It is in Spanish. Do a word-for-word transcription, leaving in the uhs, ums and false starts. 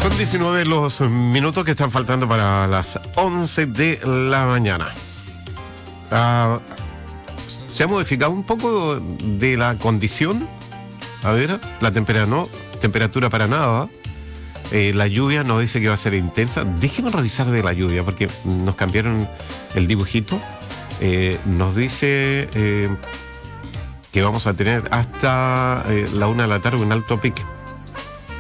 Son diecinueve los minutos que están faltando para las once de la mañana. Uh, se ha modificado un poco de la condición. A ver, la temperatura no, temperatura para nada. Eh, la lluvia nos dice que va a ser intensa. Déjenme revisar de la lluvia porque nos cambiaron el dibujito. Eh, nos dice eh, que vamos a tener hasta eh, la una de la tarde un alto pic.